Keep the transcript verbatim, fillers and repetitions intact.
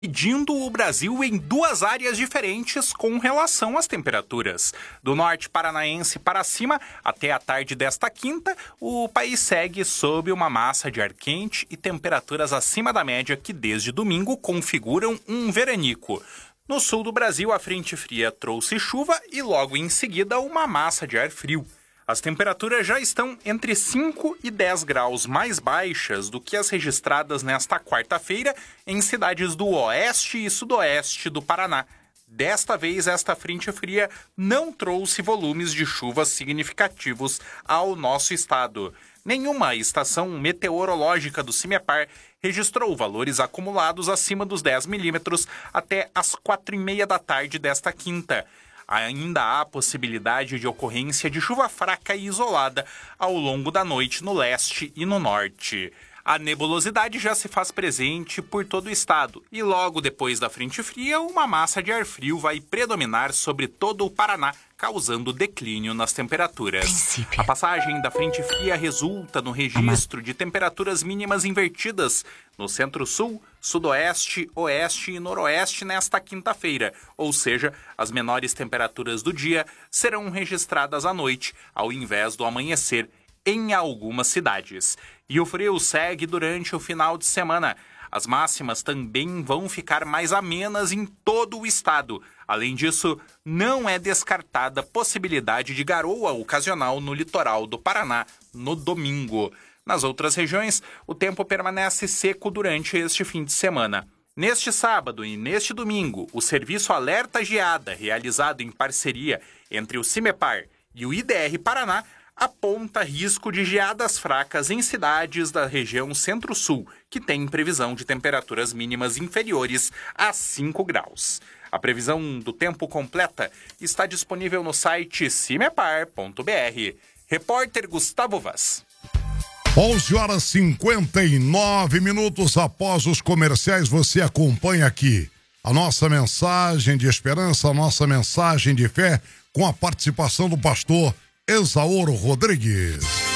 dividindo o Brasil em duas áreas diferentes com relação às temperaturas. Do norte paranaense para cima, até a tarde desta quinta, o país segue sob uma massa de ar quente e temperaturas acima da média que desde domingo configuram um veranico. No sul do Brasil, a frente fria trouxe chuva e logo em seguida uma massa de ar frio. As temperaturas já estão entre cinco e dez graus mais baixas do que as registradas nesta quarta-feira em cidades do oeste e sudoeste do Paraná. Desta vez, esta frente fria não trouxe volumes de chuvas significativos ao nosso estado. Nenhuma estação meteorológica do CIMEPAR registrou valores acumulados acima dos dez milímetros até as quatro e meia da tarde desta quinta. Ainda há possibilidade de ocorrência de chuva fraca e isolada ao longo da noite no leste e no norte. A nebulosidade já se faz presente por todo o estado e logo depois da frente fria, uma massa de ar frio vai predominar sobre todo o Paraná, causando declínio nas temperaturas. Princípio. A passagem da frente fria resulta no registro de temperaturas mínimas invertidas no centro-sul, sudoeste, oeste e noroeste nesta quinta-feira, ou seja, as menores temperaturas do dia serão registradas à noite, ao invés do amanhecer, em algumas cidades. E o frio segue durante o final de semana. As máximas também vão ficar mais amenas em todo o estado. Além disso, não é descartada a possibilidade de garoa ocasional no litoral do Paraná no domingo. Nas outras regiões, o tempo permanece seco durante este fim de semana. Neste sábado e neste domingo, o serviço Alerta Geada, realizado em parceria entre o CIMEPAR e o I D R Paraná, aponta risco de geadas fracas em cidades da região centro-sul, que tem previsão de temperaturas mínimas inferiores a cinco graus. A previsão do tempo completa está disponível no site cimepar ponto br. Repórter Gustavo Vaz. onze horas e cinquenta e nove minutos após os comerciais, você acompanha aqui a nossa mensagem de esperança, a nossa mensagem de fé, com a participação do pastor Esauro Rodrigues.